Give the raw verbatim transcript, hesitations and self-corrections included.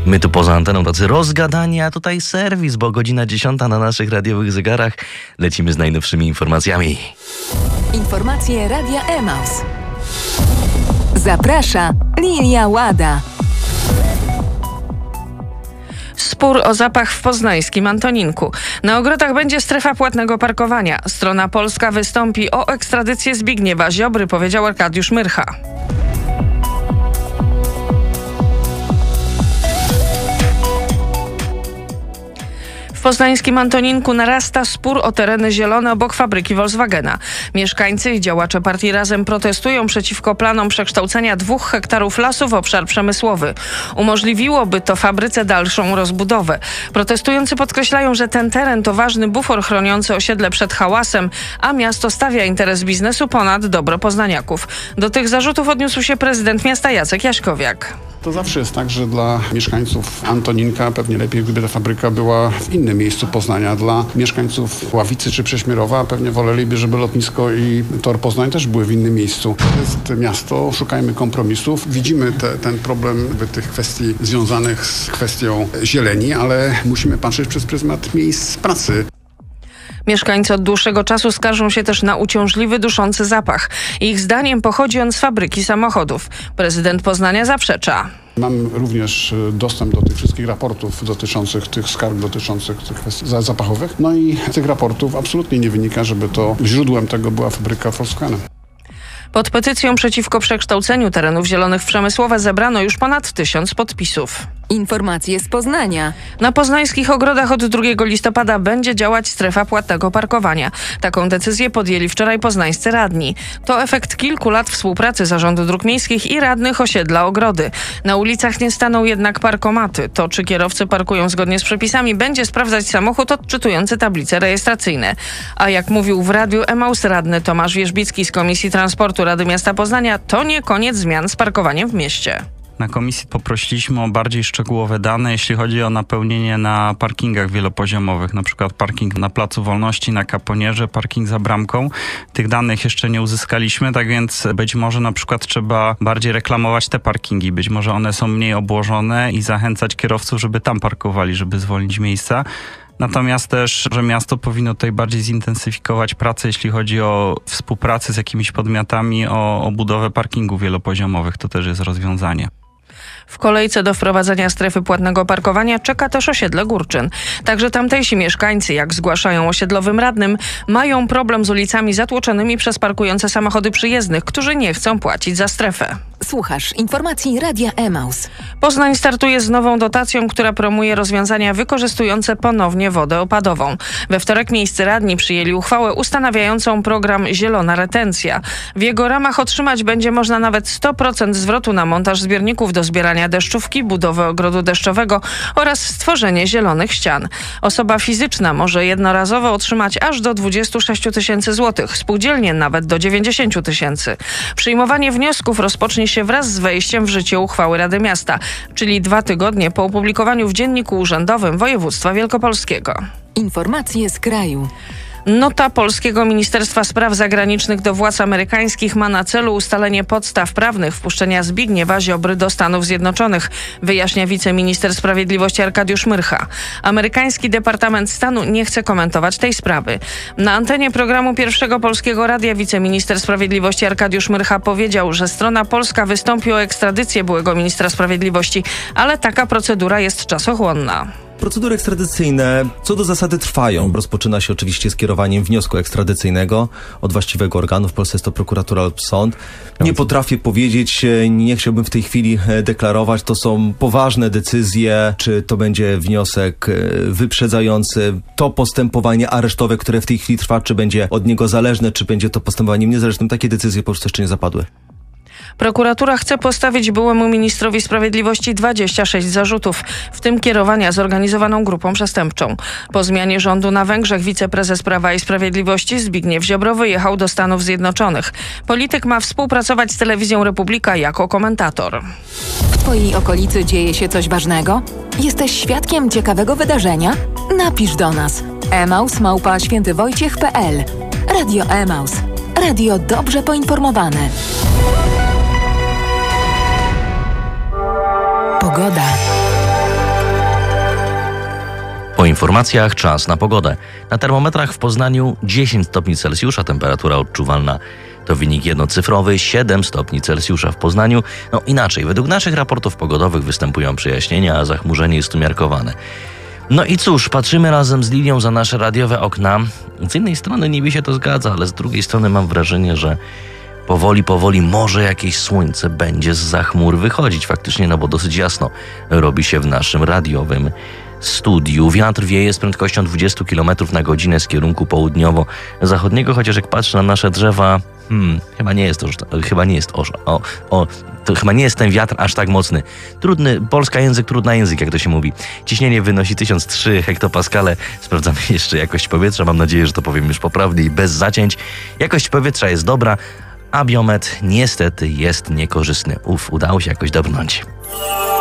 My tu poza anteną tacy rozgadani, a tutaj serwis, bo godzina dziesiąta na naszych radiowych zegarach. Lecimy z najnowszymi informacjami. Informacje Radia Emaus. Zaprasza Lilia Łada. Spór o zapach w poznańskim Antoninku. Na ogrodach będzie strefa płatnego parkowania. Strona polska wystąpi o ekstradycję Zbigniewa Ziobry, powiedział Arkadiusz Myrcha. W poznańskim Antoninku narasta spór o tereny zielone obok fabryki Volkswagena. Mieszkańcy i działacze partii Razem protestują przeciwko planom przekształcenia dwóch hektarów lasu w obszar przemysłowy. Umożliwiłoby to fabryce dalszą rozbudowę. Protestujący podkreślają, że ten teren to ważny bufor chroniący osiedle przed hałasem, a miasto stawia interes biznesu ponad dobro poznaniaków. Do tych zarzutów odniósł się prezydent miasta Jacek Jaśkowiak. To zawsze jest tak, że dla mieszkańców Antoninka pewnie lepiej, gdyby ta fabryka była w innym miejscu Poznania. Dla mieszkańców Ławicy czy Prześmierowa pewnie woleliby, żeby lotnisko i tor Poznań też były w innym miejscu. To jest miasto, szukajmy kompromisów. Widzimy te, ten problem tych kwestii związanych z kwestią zieleni, ale musimy patrzeć przez pryzmat miejsc pracy. Mieszkańcy od dłuższego czasu skarżą się też na uciążliwy, duszący zapach. Ich zdaniem pochodzi on z fabryki samochodów. Prezydent Poznania zaprzecza. Mam również dostęp do tych wszystkich raportów dotyczących tych skarg, dotyczących tych kwestii zapachowych. No i z tych raportów absolutnie nie wynika, żeby to źródłem tego była fabryka Volkswagena. Pod petycją przeciwko przekształceniu terenów zielonych w przemysłowe zebrano już ponad tysiąc podpisów. Informacje z Poznania. Na poznańskich ogrodach od drugiego listopada będzie działać strefa płatnego parkowania. Taką decyzję podjęli wczoraj poznańscy radni. To efekt kilku lat współpracy Zarządu Dróg Miejskich i radnych osiedla Ogrody. Na ulicach nie staną jednak parkomaty. To, czy kierowcy parkują zgodnie z przepisami, będzie sprawdzać samochód odczytujący tablice rejestracyjne. A jak mówił w Radiu Emaus radny Tomasz Wierzbicki z Komisji Transportu Rady Miasta Poznania, to nie koniec zmian z parkowaniem w mieście. Na komisji poprosiliśmy o bardziej szczegółowe dane, jeśli chodzi o napełnienie na parkingach wielopoziomowych, na przykład parking na Placu Wolności, na Kaponierze, parking za Bramką. Tych danych jeszcze nie uzyskaliśmy, tak więc być może na przykład trzeba bardziej reklamować te parkingi. Być może one są mniej obłożone i zachęcać kierowców, żeby tam parkowali, żeby zwolnić miejsca. Natomiast też, że miasto powinno tutaj bardziej zintensyfikować pracę, jeśli chodzi o współpracę z jakimiś podmiotami, o, o budowę parkingów wielopoziomowych. To też jest rozwiązanie. W kolejce do wprowadzenia strefy płatnego parkowania czeka też osiedle Górczyn. Także tamtejsi mieszkańcy, jak zgłaszają osiedlowym radnym, mają problem z ulicami zatłoczonymi przez parkujące samochody przyjezdnych, którzy nie chcą płacić za strefę. Słuchasz informacji Radia Emaus. Poznań startuje z nową dotacją, która promuje rozwiązania wykorzystujące ponownie wodę opadową. We wtorek miejscy radni przyjęli uchwałę ustanawiającą program Zielona Retencja. W jego ramach otrzymać będzie można nawet sto procent zwrotu na montaż zbiorników do zbierania deszczówki, budowę ogrodu deszczowego oraz stworzenie zielonych ścian. Osoba fizyczna może jednorazowo otrzymać aż do dwadzieścia sześć tysięcy złotych, spółdzielnie nawet do dziewięćdziesiąt tysięcy. Przyjmowanie wniosków rozpocznie się wraz z wejściem w życie uchwały Rady Miasta, czyli dwa tygodnie po opublikowaniu w Dzienniku Urzędowym Województwa Wielkopolskiego. Informacje z kraju. Nota polskiego Ministerstwa Spraw Zagranicznych do władz amerykańskich ma na celu ustalenie podstaw prawnych wpuszczenia Zbigniewa Ziobry do Stanów Zjednoczonych, wyjaśnia wiceminister sprawiedliwości Arkadiusz Myrcha. Amerykański Departament Stanu nie chce komentować tej sprawy. Na antenie programu Pierwszego Polskiego Radia wiceminister sprawiedliwości Arkadiusz Myrcha powiedział, że strona polska wystąpi o ekstradycję byłego ministra sprawiedliwości, ale taka procedura jest czasochłonna. Procedury ekstradycyjne co do zasady trwają. Rozpoczyna się oczywiście skierowaniem wniosku ekstradycyjnego od właściwego organu. W Polsce jest to prokuratura lub sąd. Nie potrafię powiedzieć, nie chciałbym w tej chwili deklarować. To są poważne decyzje, czy to będzie wniosek wyprzedzający to postępowanie aresztowe, które w tej chwili trwa, czy będzie od niego zależne, czy będzie to postępowaniem niezależnym. Takie decyzje po prostu jeszcze nie zapadły. Prokuratura chce postawić byłemu ministrowi sprawiedliwości dwadzieścia sześć zarzutów, w tym kierowania zorganizowaną grupą przestępczą. Po zmianie rządu na Węgrzech wiceprezes Prawa i Sprawiedliwości Zbigniew Ziobro wyjechał do Stanów Zjednoczonych. Polityk ma współpracować z Telewizją Republika jako komentator. W twojej okolicy dzieje się coś ważnego? Jesteś świadkiem ciekawego wydarzenia? Napisz do nas. emaus małpa świętywojciech kropka pe el. Radio Emaus. Radio dobrze poinformowane. Pogoda. Po informacjach czas na pogodę. Na termometrach w Poznaniu dziesięć stopni Celsjusza, temperatura odczuwalna to wynik jednocyfrowy, siedem stopni Celsjusza w Poznaniu. No inaczej, według naszych raportów pogodowych występują przejaśnienia, a zachmurzenie jest umiarkowane. No i cóż, patrzymy razem z Lilią za nasze radiowe okna. Z jednej strony niby się to zgadza, ale z drugiej strony mam wrażenie, że powoli, powoli może jakieś słońce będzie zza chmur wychodzić faktycznie, no bo dosyć jasno robi się w naszym radiowym studiu. Wiatr wieje z prędkością dwadzieścia kilometrów na godzinę z kierunku południowo-zachodniego, chociaż jak patrzę na nasze drzewa, hmm, chyba nie jest to, chyba nie jest o, o, o, to chyba nie jest ten wiatr aż tak mocny. Trudny, polska język, trudna język, jak to się mówi. Ciśnienie wynosi tysiąc trzy hektopaskale. Sprawdzamy jeszcze jakość powietrza. Mam nadzieję, że to powiem już poprawnie i bez zacięć. Jakość powietrza jest dobra, a biometr niestety jest niekorzystny. Uf, udało się jakoś dobrnąć.